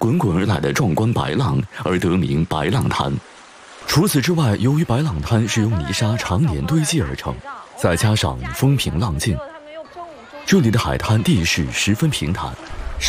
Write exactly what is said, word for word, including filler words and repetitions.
滚滚而来的壮观白浪而得名白浪滩。除此之外，由于白浪滩是由泥沙常年堆积而成，再加上风平浪静，这里的海滩地势十分平坦，